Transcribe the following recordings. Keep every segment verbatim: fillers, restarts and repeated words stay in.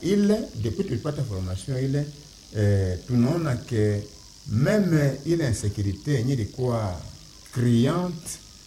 ile depuis tulipata formation ile eh, tunaona ke meme ile insécurité yenye ilikuwa criante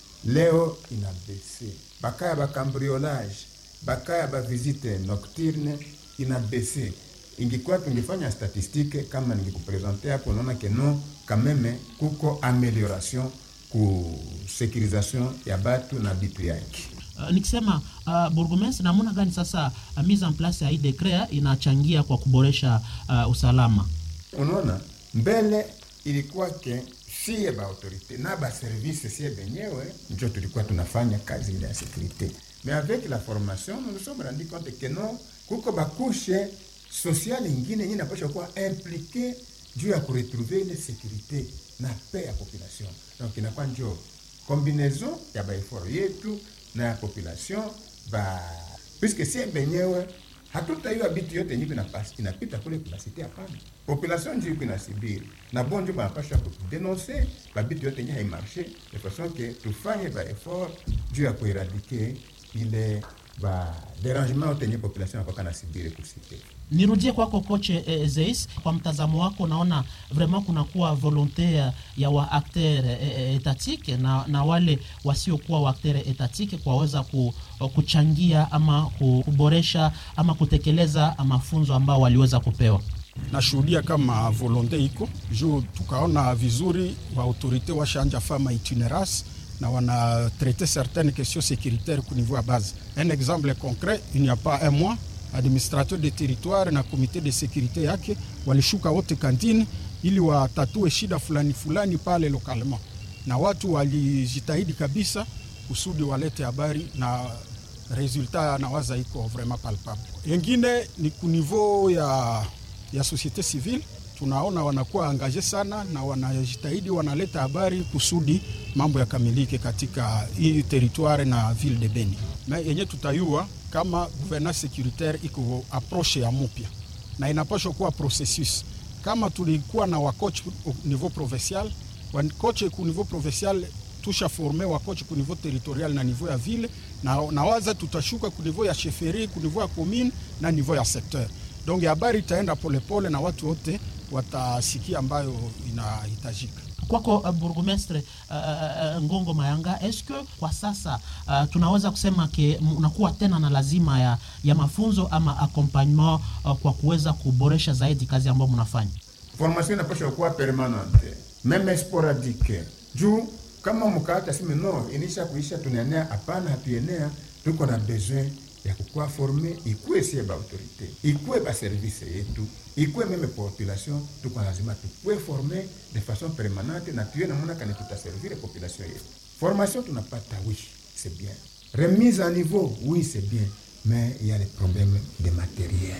leo inabese. Bakaya ba cambriolage, bakaya ba visite nocturne inabese. Ingekuwa tungefanya statistique kama ningekupresenter hapo, unaona ke non quand même kuko amélioration ku sécurisation ya batu na bitu yake. Uh, nikisema uh, Bourgmestre, namuna gani sasa uh, mise en place ya hii decret inachangia kwa kuboresha uh, usalama? Unaona, mbele ilikuwa ke siye ba autorité na ba service siye benyewe ndio tulikuwa tunafanya kazi ile ya sécurité. Mais avec la formation, nous nous sommes rendu compte que non, kuko ba couche sociale ingine yenye inapaswa kuwa impliqué juu ya kuretrouver ile sécurité na paix ya population. Donc inakuwa ndio combinaison ya ba effort yetu na ya population ba, puisque si benyewe hatutaiwa bitu yote yenye inapita kule kubasite hapana. Population ndio inasibiri na bonjo banapasha kudenoncer ba bitu yote yenye haimarche de façon que tufanye ba effort juu ya kuéradiquer ile ba dérangement yote yenye population hapa kana sibiri kusite. Nirudie kwako coach eh, Zeis, kwa mtazamo wako naona vraiment kuna kuwa volonté ya wa acteur eh, étatique na, na wale wasiokuwa wa acteur étatique kwaweza ku, kuchangia ama kuboresha ama kutekeleza mafunzo ambao waliweza kupewa. Nashuhudia kama volonté iko juu tukaona vizuri wa autorité washanja fama itinérance na wana traiter certaines questions sécuritaires au niveau à base. Un exemple concret, il n'y a pas un mois, administrateur de territoire na comité de sécurité yake walishuka wote kantini ili watatue shida fulani fulani pale localement, na watu walijitahidi kabisa kusudi walete habari na resultat na waza iko vraiment palpable. Yengine ni ku niveau ya ya société civile, tunaona wanakuwa engagé sana na wanajitahidi wanaleta habari kusudi mambo yakamilike katika hii territoire na ville de Beni. Na yenye tutayua kama gouvernance sécuritaire iko approche ya mpya na inapaswa kuwa processus. Kama tulikuwa na wakoch au niveau provincial, wakoch au niveau provincial tusha former wakoch au niveau territorial na niveau ya ville, na nawaza tutashuka ku niveau ya chefferie, ku niveau ya commune na niveau ya secteur. Donc habari itaenda polepole na watu wote watasikia ambayo inahitajika. Kwako uh, Bourgmestre uh, uh, Ngongo Mayanga, est-ce que kwa sasa uh, tunaweza kusema ke unakuwa tena na lazima ya, ya mafunzo ama accompagnement uh, kwa kuweza kuboresha zaidi kazi ambayo mnafanya? Formation inapaswa kuwa permanente, même sporadique. Juu kama mkaacha sime no inisha kuisha tunaenea, hapana, hatuenea, tuko na besoin ya kukua former, ikuwe siye ba autorité, ikuwe ba service yetu, ikuwe meme population, tuko lazima tukue former de façon permanente na tuye na muna kane tutaservir population yetu. Formation tunapata, oui, c'est bien. Remise à niveau, oui, c'est bien. Mais il y a les problèmes de matériel.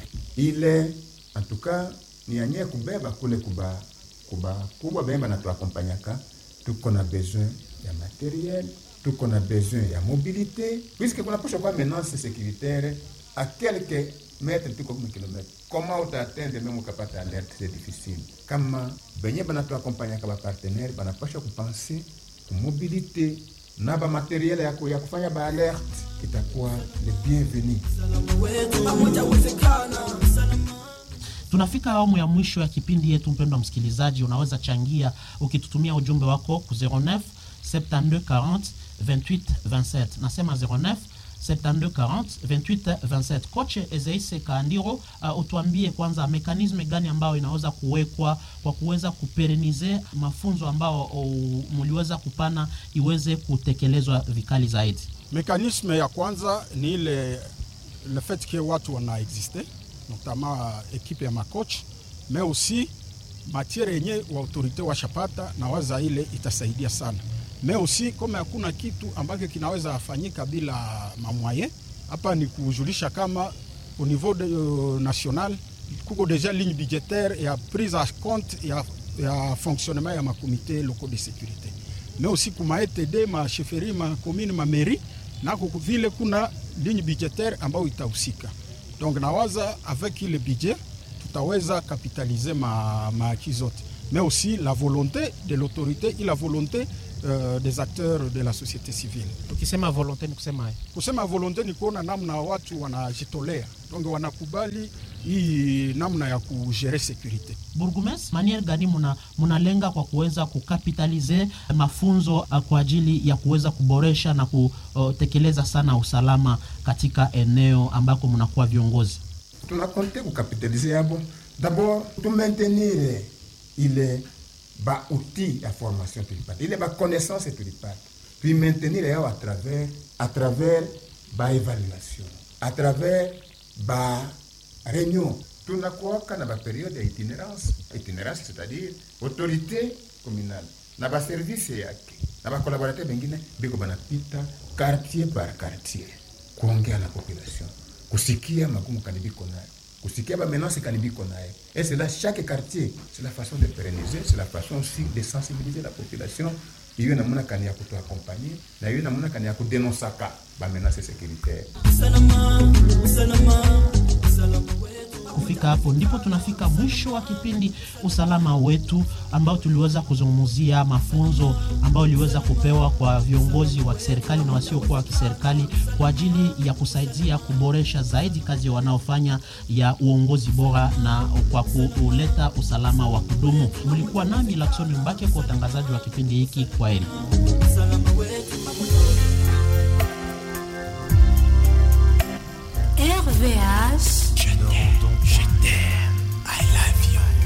Il est, en tout cas, ni anye kubeba kule kuba, kuba, kuba bemba na tuakompanyaka, tuko na besoin ya matériel, tout qu'on a besoin de mobilité, puisque qu'on a pas quoi menace sécuritaire à quelques mètres, tout comme kilomètres. Comment on atteindre même au capacité d'alerte, c'est difficile. Comment benye bana tu accompagner comme partenaire, bana pas choc penser pour mobilité, na ba matériel ya ko ya kufanya ba alerte, itakuwa le bienvenu. Tunafika awamu ya mwisho ya kipindi yetu. Mpendwa msikilizaji, unaweza changia ukitutumia ujumbe wako ku zero neuf soixante-douze quarante vingt-huit vingt-sept. Nasema zero neuf soixante-douze quarante vingt-huit vingt-sept. Coach Zeis Kaandiro, uh, utuambie kwanza mekanisme gani ambao inaweza kuwekwa kwa kuweza kuperenize mafunzo ambao uh, mliweza kupana iweze kutekelezwa vikali zaidi. Mekanisme ya kwanza ni ile le fait que watu wana existe, notamment équipe ya makoch, mais aussi matière yenye wa autorité washapata na waza ile itasaidia sana. Mais aussi kama hakuna kitu ambacho kinaweza afanyika bila mamwaye, hapa ni kujulisha kama au niveau de, uh, national kuko déjà ligne budgétaire et prise en compte ya, ya fonctionnement ya ma comité locaux de sécurité. Mais aussi kuma E T D, ma chefferie, ma commune, ma mairie, na kuko vile kuna ligne budgétaire ambayo itahusika. Donc nawaza avec le budget tutaweza capitaliser ma ma acquis zote. Mais aussi la volonté de l'autorité et la volonté euh, des acteurs de la société civile. Tukisema volonté ni kusema haya. Kusema volonté ni kuona namna watu wanajitolea, donc wanakubali hii namna ya kugere security. Burgomestre, manière gani muna munalenga kwa kuweza kukapitalize mafunzo kwa ajili ya kuweza kuboresha na kutekeleza sana usalama katika eneo ambako mnakuwa viongozi? Tunakonte kukapitalize yabo. D'abord, tu maintenir ile ba outil ya formation tulipata, ile ba connaissance tulipata, puis maintenir yao à travers à travers ba évaluation, à travers ba réunion. Tunakuwaka na ba période ya itinérance, itinérance c'est-à-dire autorité communale na ba service yake na ba collaborateur bengine biko banapita quartier par quartier kuongea na population, kusikia magumu kanibiko nayo, kusikia ba menace kanibiko nayo. Et c'est là chaque quartier, c'est la façon de pérenniser, c'est la façon aussi de sensibiliser la population. Iyo namuna kani ya kutu accompagner na iyo namuna kani ya kudenosaka ba menace sécuritaire. Salama, salama, salama. Kufika hapo ndipo tunafika mwisho wa kipindi usalama wetu, ambao tuliweza kuzungumzia mafunzo ambao liweza kupewa kwa viongozi wa kiserikali na wasiokuwa wa kiserikali kwa ajili ya kusaidia kuboresha zaidi kazi wanaofanya ya uongozi bora na kwa kuleta usalama wa kudumu. Mlikuwa nami Lakson Mbake kwa utangazaji wa kipindi hiki. Kwaheri.